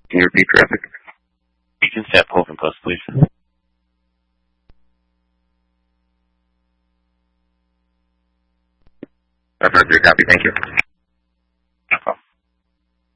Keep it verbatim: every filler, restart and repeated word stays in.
Can you repeat traffic? Beacon Stat Pulven Post, please. I've heard your copy, thank you.